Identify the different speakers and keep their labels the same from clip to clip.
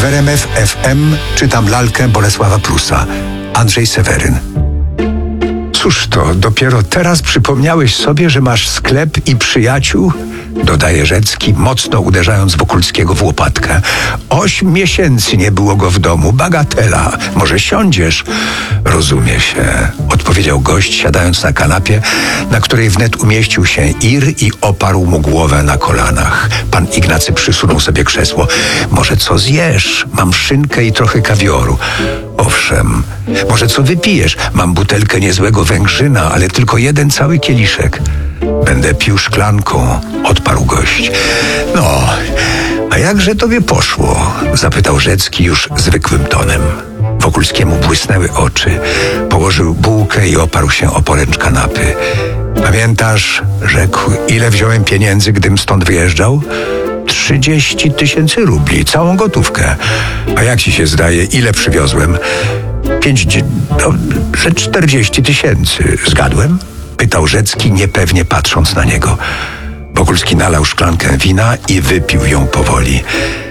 Speaker 1: W RMF FM czytam lalkę Bolesława Prusa. Andrzej Seweryn. Cóż to, dopiero teraz przypomniałeś sobie, że masz sklep i przyjaciół? Dodaje Rzecki, mocno uderzając Wokulskiego w łopatkę. 8 miesięcy nie było go w domu. Bagatela. Może siądziesz? Rozumie się, odpowiedział gość, siadając na kanapie, na której wnet umieścił się Ir i oparł mu głowę na kolanach. Pan Ignacy przysunął sobie krzesło. Może co zjesz? Mam szynkę i trochę kawioru. Owszem. Może co wypijesz? Mam butelkę niezłego węgrzyna, ale tylko jeden cały kieliszek. Będę pił szklanką, odparł gość. No, a jakże tobie poszło? Zapytał Rzecki już zwykłym tonem. Wokulskiemu błysnęły oczy. Położył bułkę i oparł się o poręcz kanapy. Pamiętasz, rzekł, ile wziąłem pieniędzy, gdym stąd wyjeżdżał? 30 000 rubli, całą gotówkę. A jak ci się zdaje, ile przywiozłem? 40 000. Zgadłem? Pytał Rzecki, niepewnie patrząc na niego. Wokulski nalał szklankę wina i wypił ją powoli.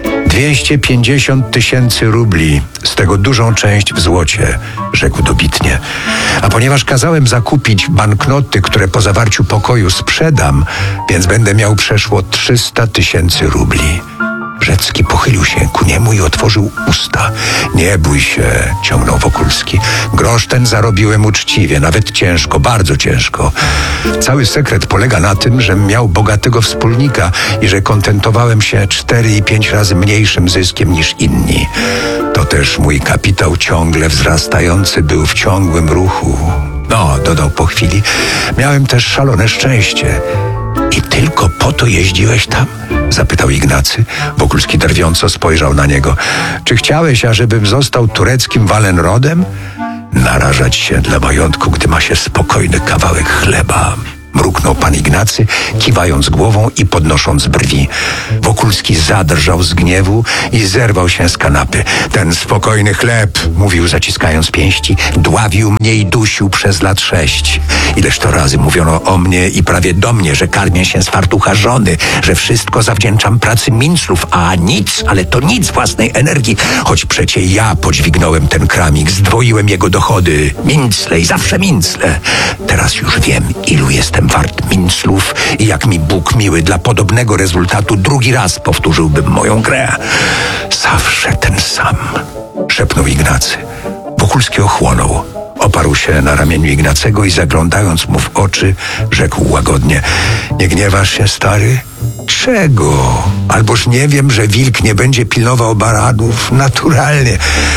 Speaker 1: 250 000 rubli, z tego dużą część w złocie, rzekł dobitnie. A ponieważ kazałem zakupić banknoty, które po zawarciu pokoju sprzedam, więc będę miał przeszło 300 000 rubli. Rzecki pochylił się ku niemu i otworzył usta. Nie bój się, ciągnął Wokulski. Grosz ten zarobiłem uczciwie, nawet ciężko, bardzo ciężko. Cały sekret polega na tym, żem miał bogatego wspólnika i że kontentowałem się 4 i 5 razy mniejszym zyskiem niż inni. To też mój kapitał ciągle wzrastający był w ciągłym ruchu. No, dodał po chwili, miałem też szalone szczęście. I tylko po to jeździłeś tam? Zapytał Ignacy. Wokulski drwiąco spojrzał na niego. Czy chciałeś, ażebym został tureckim Wallenrodem? Narażać się dla majątku, gdy ma się spokojny kawałek chleba. Mruknął pan Ignacy, kiwając głową i podnosząc brwi. Wokulski zadrżał z gniewu i zerwał się z kanapy. Ten spokojny chleb, mówił zaciskając pięści, dławił mnie i dusił przez lat 6. Ileż to razy mówiono o mnie i prawie do mnie, że karmię się z fartucha żony, że wszystko zawdzięczam pracy minclów, a nic, ale to nic własnej energii, choć przecie ja podźwignąłem ten kramik, zdwoiłem jego dochody. Mincle i zawsze mincle. Teraz już wiem, ilu jestem wart minclów i jak mi Bóg miły dla podobnego rezultatu drugi raz powtórzyłbym moją grę. Zawsze ten sam, szepnął Ignacy. Wokulski ochłonął. Oparł się na ramieniu Ignacego i zaglądając mu w oczy, rzekł łagodnie. Nie gniewasz się, stary? Czego? Alboż nie wiem, że wilk nie będzie pilnował baranów. Naturalnie.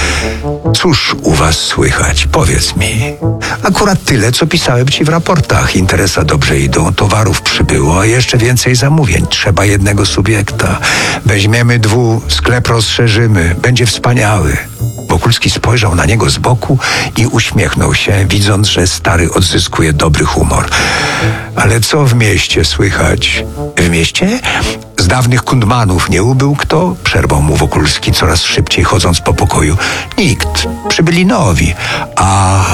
Speaker 1: Cóż u was słychać? Powiedz mi. Akurat tyle, co pisałem ci w raportach. Interesa dobrze idą, towarów przybyło, a jeszcze więcej zamówień. Trzeba jednego subiekta. Weźmiemy 2, sklep rozszerzymy. Będzie wspaniały. Wokulski spojrzał na niego z boku i uśmiechnął się, widząc, że stary odzyskuje dobry humor. Ale co w mieście słychać? W mieście? Z dawnych kundmanów nie ubył kto? Przerwał mu Wokulski, coraz szybciej chodząc po pokoju. Nikt. Przybyli nowi. A